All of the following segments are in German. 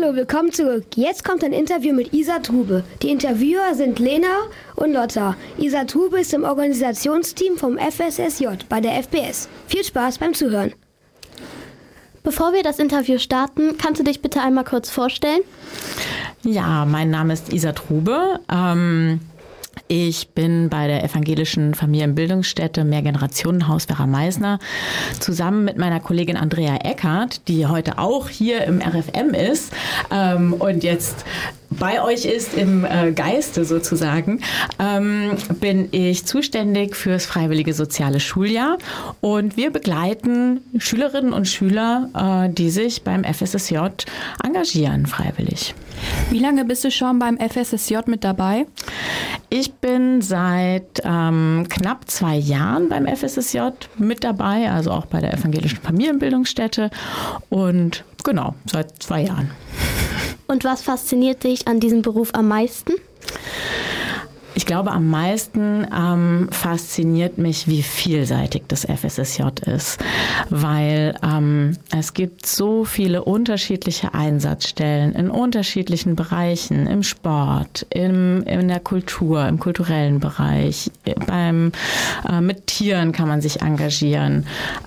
Hallo, willkommen zurück. Jetzt kommt ein Interview mit Isa Trube. Die Interviewer sind Lena und Lotta. Isa Trube ist im Organisationsteam vom FSSJ bei der FPS. Viel Spaß beim Zuhören. Bevor wir das Interview starten, kannst du dich bitte einmal kurz vorstellen? Ja, mein Name ist Isa Trube. Ich bin bei der evangelischen Familienbildungsstätte Mehrgenerationenhaus Werra-Meißner zusammen mit meiner Kollegin Andrea Eckert, die heute auch hier im RFM ist und jetzt bei euch ist im Geiste sozusagen, bin ich zuständig fürs freiwillige soziale Schuljahr und wir begleiten Schülerinnen und Schüler, die sich beim FSSJ engagieren freiwillig. Wie lange bist du schon beim FSSJ mit dabei? Ich bin seit knapp 2 Jahren beim FSSJ mit dabei, also auch bei der evangelischen Familienbildungsstätte und genau, seit 2 Jahren. Und was fasziniert dich an diesem Beruf am meisten? Ich glaube, am meisten fasziniert mich, wie vielseitig das FSSJ ist, weil es gibt so viele unterschiedliche Einsatzstellen in unterschiedlichen Bereichen, im Sport, in der Kultur, im kulturellen Bereich, mit Tieren kann man sich engagieren,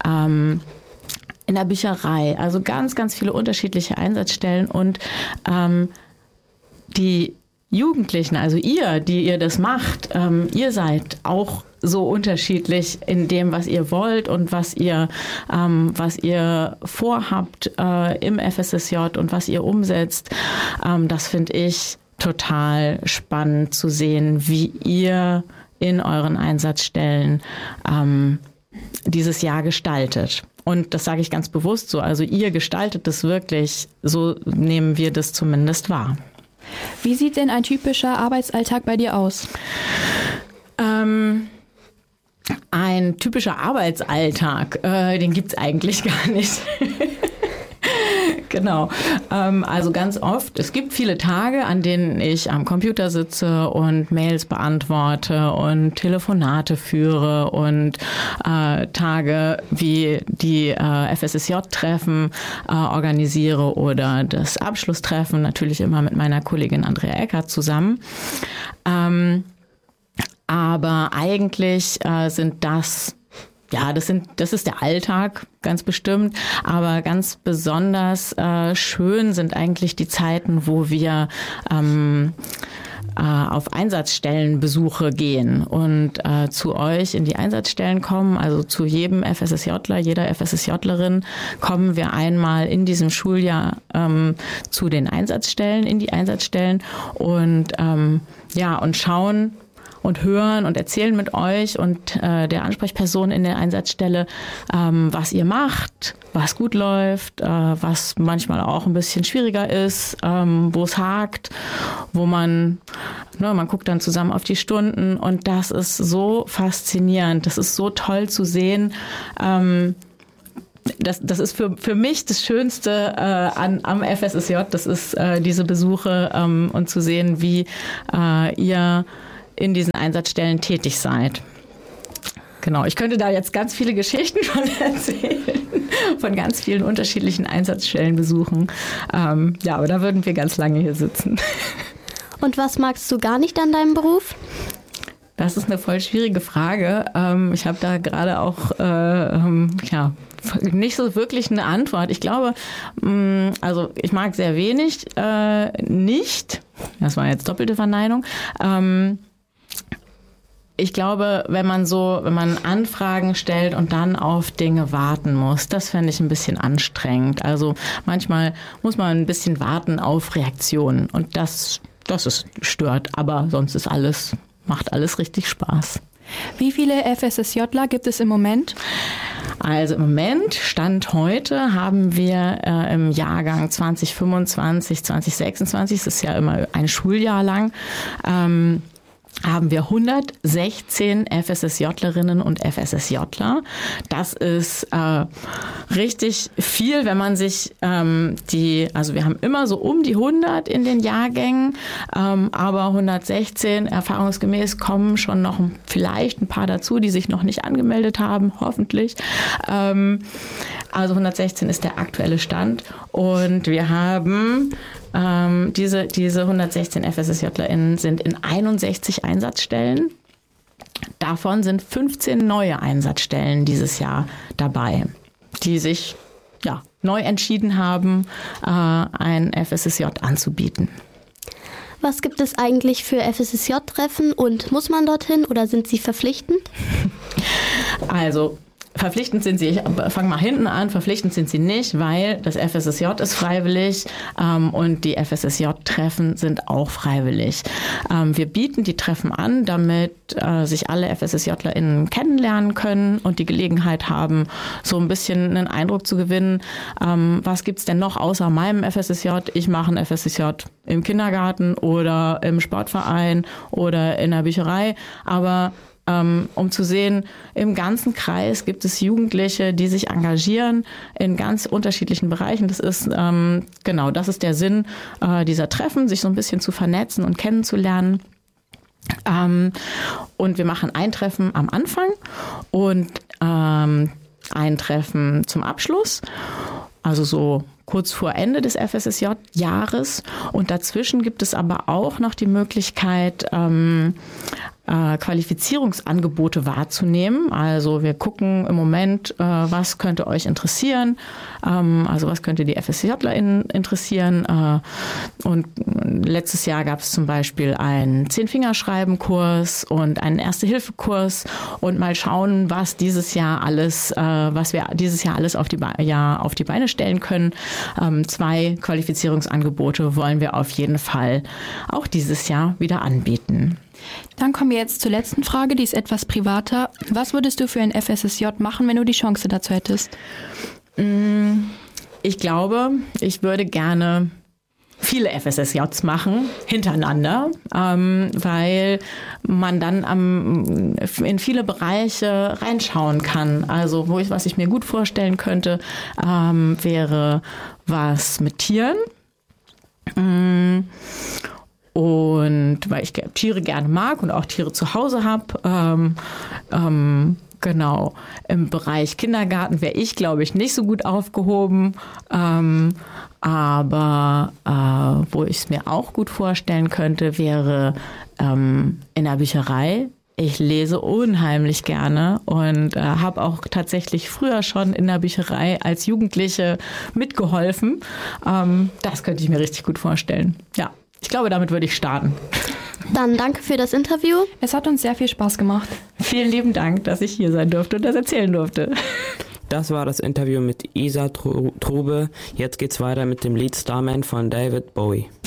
in der Bücherei, also ganz, ganz viele unterschiedliche Einsatzstellen und die Jugendlichen, also ihr, die ihr das macht, ihr seid auch so unterschiedlich in dem, was ihr wollt und was ihr vorhabt im FSSJ und was ihr umsetzt. Das finde ich total spannend zu sehen, wie ihr in euren Einsatzstellen dieses Jahr gestaltet. Und das sage ich ganz bewusst so. Also ihr gestaltet das wirklich, so nehmen wir das zumindest wahr. Wie sieht denn ein typischer Arbeitsalltag bei dir aus? Ein typischer Arbeitsalltag, den gibt's eigentlich gar nicht. Genau. Also ganz oft, es gibt viele Tage, an denen ich am Computer sitze und Mails beantworte und Telefonate führe und Tage wie die FSSJ-Treffen organisiere oder das Abschlusstreffen, natürlich immer mit meiner Kollegin Andrea Eckert zusammen. Aber eigentlich sind das ist der Alltag, ganz bestimmt. Aber ganz besonders schön sind eigentlich die Zeiten, wo wir auf Einsatzstellenbesuche gehen und zu euch in die Einsatzstellen kommen, also zu jedem FSSJler, jeder FSSJlerin kommen wir einmal in diesem Schuljahr zu den Einsatzstellen, in die Einsatzstellen und und schauen und hören und erzählen mit euch und der Ansprechperson in der Einsatzstelle, was ihr macht, was gut läuft, was manchmal auch ein bisschen schwieriger ist, wo es hakt, wo man guckt dann zusammen auf die Stunden und das ist so faszinierend, das ist so toll zu sehen. Das ist für mich das Schönste am FSSJ, das ist diese Besuche und zu sehen, wie ihr in diesen Einsatzstellen tätig seid. Genau, ich könnte da jetzt ganz viele Geschichten von erzählen, von ganz vielen unterschiedlichen Einsatzstellen besuchen. Aber da würden wir ganz lange hier sitzen. Und was magst du gar nicht an deinem Beruf? Das ist eine voll schwierige Frage. Ich habe da gerade auch nicht so wirklich eine Antwort. Ich glaube, also ich mag sehr wenig nicht. Das war jetzt doppelte Verneinung. Ich glaube, wenn man Anfragen stellt und dann auf Dinge warten muss, das fände ich ein bisschen anstrengend. Also manchmal muss man ein bisschen warten auf Reaktionen und das stört, aber sonst macht alles richtig Spaß. Wie viele FSSJler gibt es im Moment? Also im Moment, Stand heute, haben wir im Jahrgang 2025, 2026, das ist ja immer ein Schuljahr lang, haben wir 116 FSSJlerinnen und FSSJler. Das ist richtig viel, wenn man sich also wir haben immer so um die 100 in den Jahrgängen, aber 116 erfahrungsgemäß kommen schon noch vielleicht ein paar dazu, die sich noch nicht angemeldet haben, hoffentlich. Also 116 ist der aktuelle Stand und wir haben Diese 116 FSSJlerInnen sind in 61 Einsatzstellen. Davon sind 15 neue Einsatzstellen dieses Jahr dabei, die sich neu entschieden haben, ein FSSJ anzubieten. Was gibt es eigentlich für FSSJ-Treffen und muss man dorthin oder sind sie verpflichtend? Also verpflichtend sind sie, ich fange mal hinten an, verpflichtend sind sie nicht, weil das FSSJ ist freiwillig und die FSSJ-Treffen sind auch freiwillig. Wir bieten die Treffen an, damit sich alle FSSJlerInnen kennenlernen können und die Gelegenheit haben, so ein bisschen einen Eindruck zu gewinnen, was gibt's denn noch außer meinem FSSJ? Ich mache ein FSSJ im Kindergarten oder im Sportverein oder in der Bücherei, aber um zu sehen, im ganzen Kreis gibt es Jugendliche, die sich engagieren in ganz unterschiedlichen Bereichen. Das ist das ist der Sinn dieser Treffen, sich so ein bisschen zu vernetzen und kennenzulernen. Und wir machen ein Treffen am Anfang und ein Treffen zum Abschluss, also so kurz vor Ende des FSSJ-Jahres. Und dazwischen gibt es aber auch noch die Möglichkeit, Qualifizierungsangebote wahrzunehmen. Also wir gucken im Moment, was könnte euch interessieren, also was könnte die FSJlerInnen interessieren. Und letztes Jahr gab es zum Beispiel einen 10-Fingerschreiben-Kurs und einen Erste-Hilfe-Kurs und mal schauen, was wir dieses Jahr alles auf die Beine stellen können. 2 Qualifizierungsangebote wollen wir auf jeden Fall auch dieses Jahr wieder anbieten. Dann kommen wir jetzt zur letzten Frage, die ist etwas privater. Was würdest du für ein FSSJ machen, wenn du die Chance dazu hättest? Ich glaube, ich würde gerne viele FSSJs machen, hintereinander, weil man dann in viele Bereiche reinschauen kann. Also was ich mir gut vorstellen könnte, wäre was mit Tieren. Und weil ich Tiere gerne mag und auch Tiere zu Hause habe, genau. Im Bereich Kindergarten wäre ich, glaube ich, nicht so gut aufgehoben. Aber wo ich es mir auch gut vorstellen könnte, wäre in der Bücherei. Ich lese unheimlich gerne und habe auch tatsächlich früher schon in der Bücherei als Jugendliche mitgeholfen. Das könnte ich mir richtig gut vorstellen. Ja. Ich glaube, damit würde ich starten. Dann danke für das Interview. Es hat uns sehr viel Spaß gemacht. Vielen lieben Dank, dass ich hier sein durfte und das erzählen durfte. Das war das Interview mit Isa Trube. Jetzt geht's weiter mit dem Lied Starman von David Bowie.